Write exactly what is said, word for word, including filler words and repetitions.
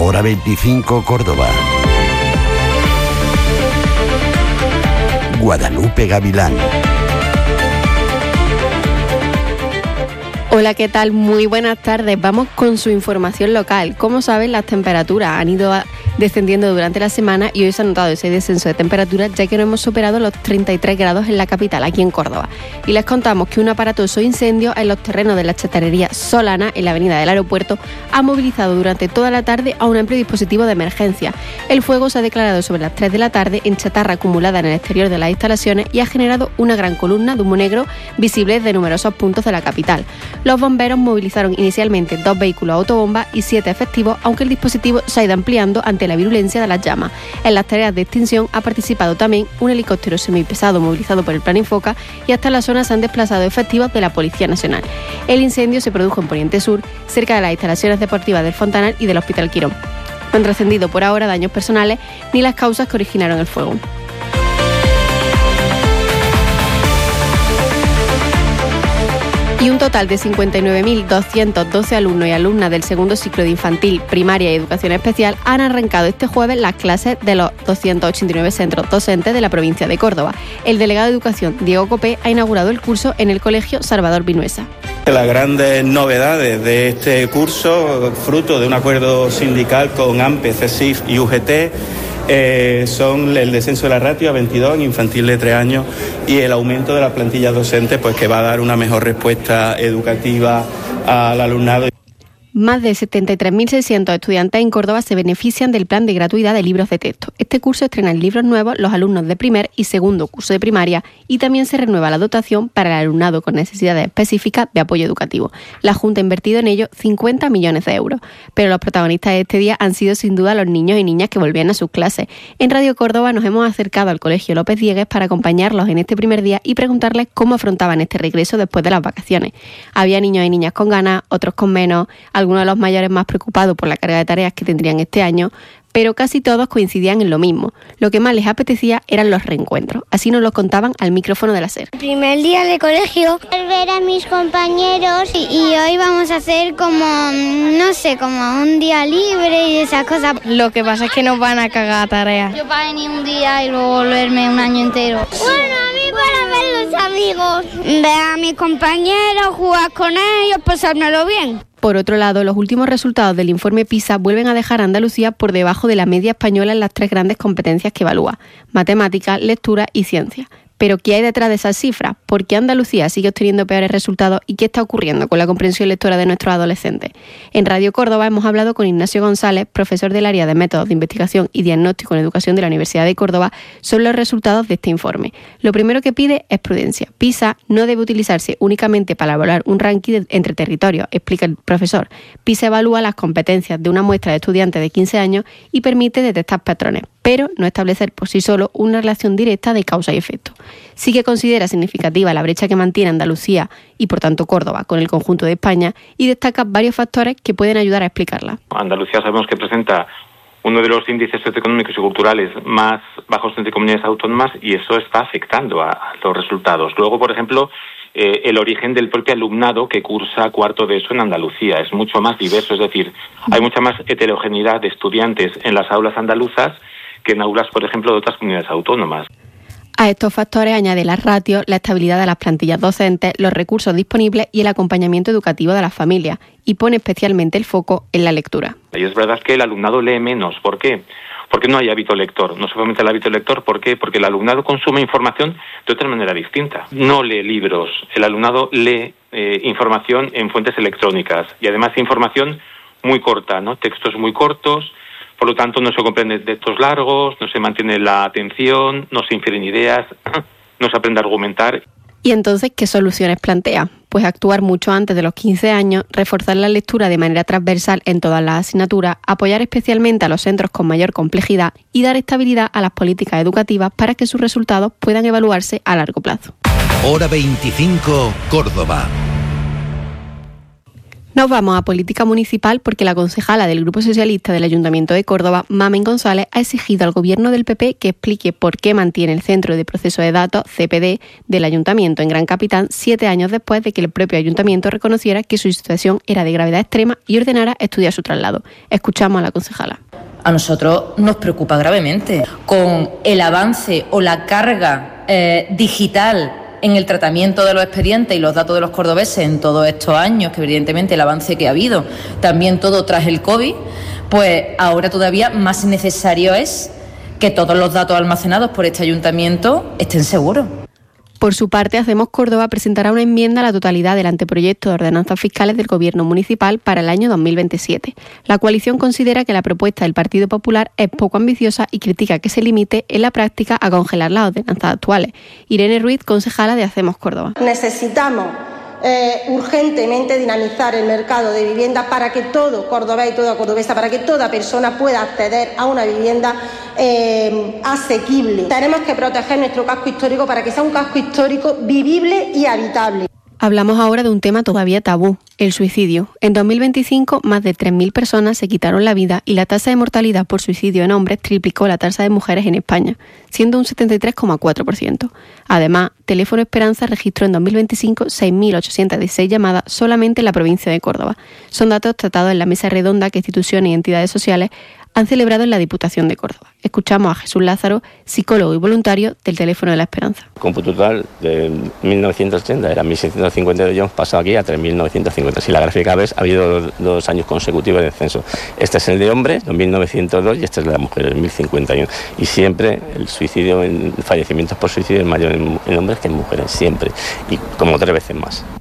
Hora veinticinco, Córdoba. Guadalupe Gavilán. Hola, ¿qué tal? Muy buenas tardes. Vamos con su información local. Como saben, las temperaturas han ido descendiendo durante la semana y hoy se ha notado ese descenso de temperaturas ya que no hemos superado los treinta y tres grados en la capital, aquí en Córdoba. Y les contamos que un aparatoso incendio en los terrenos de la chatarrería Solana, en la avenida del Aeropuerto, ha movilizado durante toda la tarde a un amplio dispositivo de emergencia. El fuego se ha declarado sobre las tres de la tarde en chatarra acumulada en el exterior de las instalaciones y ha generado una gran columna de humo negro visible de numerosos puntos de la capital. Los bomberos movilizaron inicialmente dos vehículos autobomba y siete efectivos, aunque el dispositivo se ha ido ampliando ante la virulencia de las llamas. En las tareas de extinción ha participado también un helicóptero semipesado movilizado por el Plan Infoca y hasta la zona se han desplazado efectivos de la Policía Nacional. El incendio se produjo en Poniente Sur, cerca de las instalaciones deportivas del Fontanal y del Hospital Quirón. No han trascendido por ahora daños personales ni las causas que originaron el fuego. Y un total de cincuenta y nueve mil doscientos doce alumnos y alumnas del segundo ciclo de infantil, primaria y educación especial han arrancado este jueves las clases de los doscientos ochenta y nueve centros docentes de la provincia de Córdoba. El delegado de Educación, Diego Copé, ha inaugurado el curso en el Colegio Salvador Vinuesa. Las grandes novedades de este curso, fruto de un acuerdo sindical con AMPE, CESIF y U G T, Eh, son el descenso de la ratio a veintidós en infantil de tres años y el aumento de las plantillas docentes, pues que va a dar una mejor respuesta educativa al alumnado. Más de setenta y tres mil seiscientos estudiantes en Córdoba se benefician del plan de gratuidad de libros de texto. Este curso estrena libros nuevos los alumnos de primer y segundo curso de primaria y también se renueva la dotación para el alumnado con necesidades específicas de apoyo educativo. La Junta ha invertido en ello cincuenta millones de euros. Pero los protagonistas de este día han sido sin duda los niños y niñas que volvían a sus clases. En Radio Córdoba nos hemos acercado al Colegio López Diegues para acompañarlos en este primer día y preguntarles cómo afrontaban este regreso después de las vacaciones. Había niños y niñas con ganas, otros con menos, algunos de los mayores más preocupados por la carga de tareas que tendrían este año, pero casi todos coincidían en lo mismo. Lo que más les apetecía eran los reencuentros. Así nos lo contaban al micrófono de la SER. El primer día de colegio, ver a mis compañeros y, y hoy vamos a hacer como, no sé, como un día libre y esas cosas. Lo que pasa es que nos van a cagar tareas. Yo para venir un día y luego volverme un año entero. Bueno, a mí para ver los amigos, ver a mis compañeros, jugar con ellos, pasármelo bien. Por otro lado, los últimos resultados del informe PISA vuelven a dejar a Andalucía por debajo de la media española en las tres grandes competencias que evalúa: matemáticas, lectura y ciencia. Pero ¿qué hay detrás de esas cifras? ¿Por qué Andalucía sigue obteniendo peores resultados y qué está ocurriendo con la comprensión lectora de nuestros adolescentes? En Radio Córdoba hemos hablado con Ignacio González, profesor del área de métodos de investigación y diagnóstico en educación de la Universidad de Córdoba, sobre los resultados de este informe. Lo primero que pide es prudencia. PISA no debe utilizarse únicamente para evaluar un ranking de, entre territorios, explica el profesor. PISA evalúa las competencias de una muestra de estudiantes de quince años y permite detectar patrones, pero no establecer por sí solo una relación directa de causa y efecto. Sí que considera significativa la brecha que mantiene Andalucía y por tanto Córdoba con el conjunto de España y destaca varios factores que pueden ayudar a explicarla. Andalucía sabemos que presenta uno de los índices socioeconómicos y culturales más bajos entre comunidades autónomas y eso está afectando a los resultados. Luego, por ejemplo, eh, el origen del propio alumnado que cursa cuarto de eso en Andalucía es mucho más diverso, es decir, hay mucha más heterogeneidad de estudiantes en las aulas andaluzas que en aulas, por ejemplo, de otras comunidades autónomas. A estos factores añade las ratios, la estabilidad de las plantillas docentes, los recursos disponibles y el acompañamiento educativo de las familias, y pone especialmente el foco en la lectura. Y es verdad que el alumnado lee menos. ¿Por qué? Porque no hay hábito lector. No se fomenta el hábito lector. ¿Por qué? Porque el alumnado consume información de otra manera distinta. No lee libros. El alumnado lee eh, información en fuentes electrónicas y además información muy corta, ¿no? Textos muy cortos. Por lo tanto, no se comprenden textos largos, no se mantiene la atención, no se infieren ideas, no se aprende a argumentar. ¿Y entonces qué soluciones plantea? Pues actuar mucho antes de los quince años, reforzar la lectura de manera transversal en todas las asignaturas, apoyar especialmente a los centros con mayor complejidad y dar estabilidad a las políticas educativas para que sus resultados puedan evaluarse a largo plazo. Hora veinticinco, Córdoba. Nos vamos a política municipal porque la concejala del Grupo Socialista del Ayuntamiento de Córdoba, Mamen González, ha exigido al Gobierno del P P que explique por qué mantiene el Centro de Proceso de Datos, C P D, del Ayuntamiento en Gran Capitán siete años después de que el propio Ayuntamiento reconociera que su situación era de gravedad extrema y ordenara estudiar su traslado. Escuchamos a la concejala. A nosotros nos preocupa gravemente con el avance o la carga eh, digital en el tratamiento de los expedientes y los datos de los cordobeses en todos estos años, que evidentemente el avance que ha habido, también todo tras el COVID, pues ahora todavía más necesario es que todos los datos almacenados por este ayuntamiento estén seguros. Por su parte, Hacemos Córdoba presentará una enmienda a la totalidad del anteproyecto de ordenanzas fiscales del Gobierno municipal para el año dos mil veintisiete. La coalición considera que la propuesta del Partido Popular es poco ambiciosa y critica que se limite en la práctica a congelar las ordenanzas actuales. Irene Ruiz, concejala de Hacemos Córdoba. Necesitamos eh, urgentemente dinamizar el mercado de viviendas para que todo cordobés y toda cordobesa, para que toda persona pueda acceder a una vivienda eh, asequible. Tenemos que proteger nuestro casco histórico para que sea un casco histórico vivible y habitable. Hablamos ahora de un tema todavía tabú, el suicidio. En dos mil veinticinco, más de tres mil personas se quitaron la vida y la tasa de mortalidad por suicidio en hombres triplicó la tasa de mujeres en España, siendo un setenta y tres coma cuatro por ciento. Además, Teléfono Esperanza registró en dos mil veinticinco seis mil ochocientas dieciséis llamadas solamente en la provincia de Córdoba. Son datos tratados en la mesa redonda que instituciones y entidades sociales han celebrado en la Diputación de Córdoba. Escuchamos a Jesús Lázaro, psicólogo y voluntario del Teléfono de la Esperanza. El cómputo total de mil novecientos ochenta era mil seiscientos cincuenta y dos, pasado aquí a tres mil novecientos cincuenta. Si la gráfica ves, ha habido dos, dos años consecutivos de descenso. Este es el de hombres, mil novecientos dos, y este es el de las mujeres, mil cincuenta y uno. Y siempre el suicidio, el fallecimientos por suicidio es mayor en, en hombres que en mujeres, siempre. Y como tres veces más.